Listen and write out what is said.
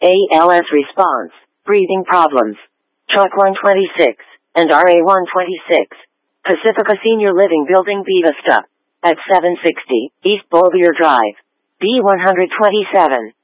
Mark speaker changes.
Speaker 1: ALS response, breathing problems. Truck 126 and RA 126. Pacifica Senior Living Building B Vista. At 760 East Bollier Drive. B 127.